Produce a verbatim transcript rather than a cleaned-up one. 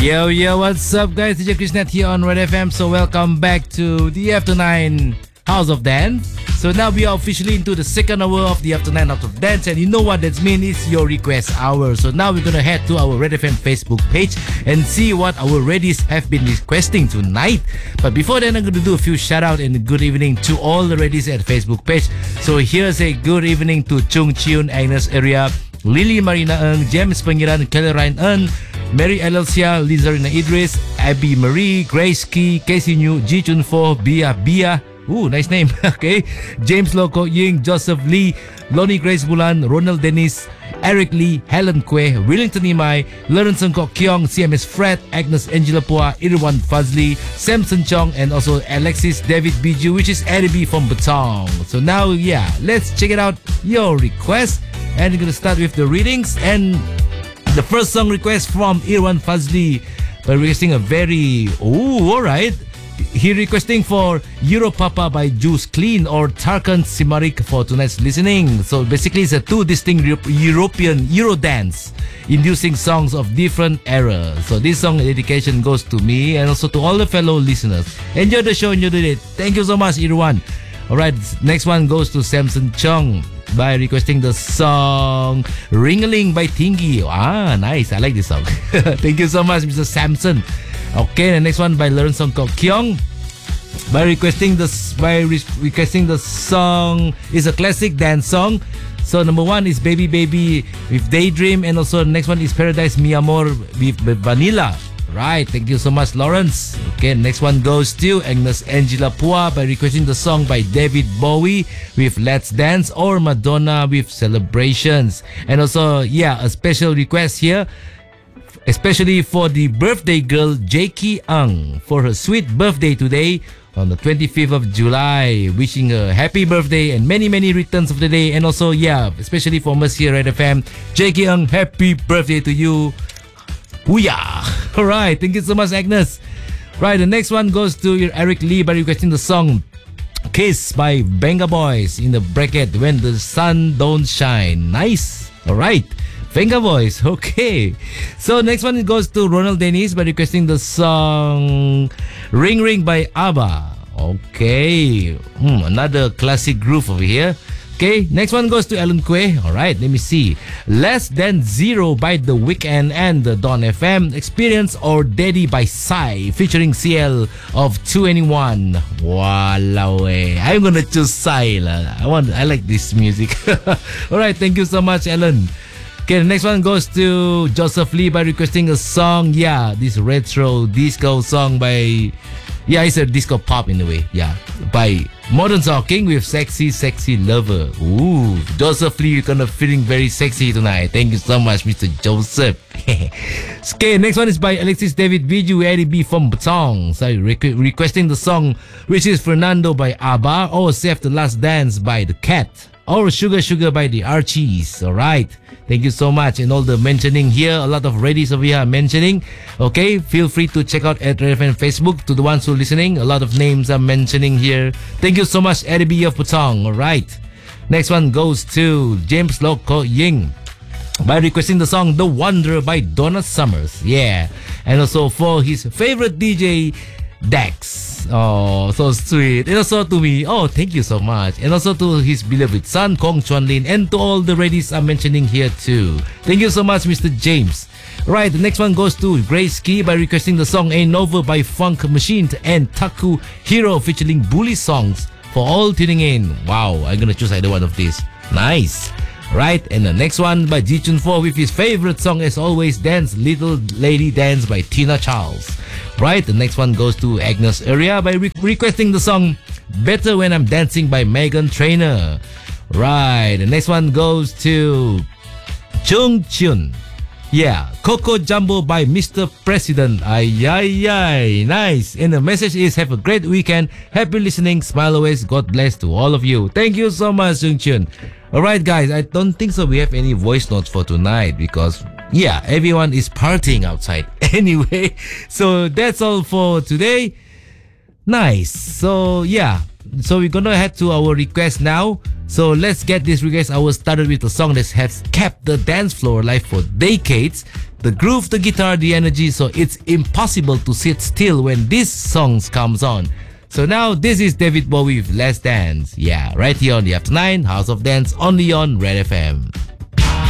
Yo, yo, what's up, guys? D J Krishnath here on Red F M. So, welcome back to the After Nine House of Dance. So, now we are officially into the second hour of the After Nine House of Dance. And you know what that means? It's your request hour. So, now we're gonna head to our Red F M Facebook page and see what our Reddies have been requesting tonight. But before then, I'm gonna do a few shout out and good evening to all the Reddies at Facebook page. So, here's a good evening to Chung Chiun, Agnes Area, Lily Marina Ng, James Pengiran, Kelly Ryan Ng, Mary Elelsia, Lizarina Idris, Abby Marie, Grace Key, Casey New, Ji Chun Fo, Bia Bia, ooh, nice name, okay, James Loco Ying, Joseph Lee, Lonnie Grace Bulan, Ronald Dennis, Eric Lee, Helen Kwe, Willington Imai, Lawrence Kok Kyong, C M S Fred, Agnes Angela Pua, Irwan Fazli, Samson Chong, and also Alexis David Biju, which is Eddie B from Batong. So now, yeah, let's check it out, your request, and we're gonna start with the readings. And the first song request from Irwan Fazli by requesting a very, oh, alright. He requesting for Euro Papa by Juice Clean or Tarkan Simarik for tonight's listening. So basically it's a two distinct European Euro dance inducing songs of different eras. So this song dedication goes to me and also to all the fellow listeners. Enjoy the show, enjoy the day. Thank you so much, Irwan. Alright, next one goes to Samson Chong by requesting the song Ring-a-Ling by Tingy. Ah, nice. I like this song. Thank you so much, Mister Samson. Okay, the next one by Learn Song Kok Kyong by requesting the by re- requesting the song is a classic dance song. So number one is Baby Baby with Daydream, and also the next one is Paradise Mi Amor with Vanilla. Right, thank you so much, Lawrence. Okay, next one goes to Agnes Angela Pua by requesting the song by David Bowie with Let's Dance or Madonna with Celebrations. And also, yeah, a special request here, especially for the birthday girl Jakey Ang for her sweet birthday today on the twenty-fifth of July. Wishing her happy birthday and many, many returns of the day. And also, yeah, especially for us here at F M, Jakey Ang, happy birthday to you. Booyah! Alright, thank you so much, Agnes. Right, the next one goes to Eric Lee by requesting the song Kiss by Venga Boys in the bracket When the Sun Don't Shine. Nice. Alright, Venga Boys. Okay. So next one goes to Ronald Dennis by requesting the song Ring Ring by ABBA. Okay. Hmm, another classic groove over here. Okay, next one goes to Ellen Kwe. Alright, let me see. Less Than Zero by The Weeknd and the Dawn F M. Experience or Daddy by Psy featuring C L of two anyone. Walao eh. I'm gonna choose Psy lah. I want I like this music. Alright, thank you so much, Ellen. Okay, the next one goes to Joseph Lee by requesting a song. Yeah, this retro disco song by, yeah, it's a disco pop in a way. Yeah, by Modern Talking with Sexy Sexy Lover. Ooh, Joseph Lee, you're gonna feeling very sexy tonight. Thank you so much, Mister Joseph. Okay, next one is by Alexis David Biju, Eddie B from Batong. So requ- requesting the song which is Fernando by ABBA or Save the Last Dance by The Cat or Sugar Sugar by the Archies. Alright, thank you so much. And all the mentioning here, a lot of Reddies over here are mentioning. Okay, feel free to check out at Red F M Facebook. To the ones who are listening, a lot of names are mentioning here. Thank you so much, Eddie B of Putong. Alright, next one goes to James Loco Ying by requesting the song The Wonder by Donna Summers. Yeah, and also for his favorite D J Dex. Oh, so sweet. And also to me, oh, thank you so much. And also to his beloved son, Kong Chuan Lin, and to all the Reddies I'm mentioning here too. Thank you so much, Mister James. Right, the next one goes to Grace Key by requesting the song Ain't Over by Funk Machine and Taku Hero featuring Bully Songs for all tuning in. Wow, I'm gonna choose either one of these. Nice. Right, and the next one by Ji Chun Fo with his favorite song as always, Dance Little Lady Dance by Tina Charles. Right, the next one goes to Agnes Area by re- requesting the song Better When I'm Dancing by Megan Trainor. Right, the next one goes to Chung Chun. Yeah, Coco Jumbo by Mister President. Ay, ay, ay. Nice. And the message is, have a great weekend. Happy listening. Smile always. God bless to all of you. Thank you so much, Chung Chun. Alright, guys. I don't think so we have any voice notes for tonight because, yeah, everyone is partying outside. Anyway, so that's all for today. Nice. So, yeah. So we're gonna head to our request now. So let's get this request. I was started with a song that has kept the dance floor alive for decades. the groove, the guitar, the energy. So it's impossible to sit still when this songs comes on. So now this is David Bowie with Let's Dance. Yeah, right here on the After Nine House of Dance, only on Red F M.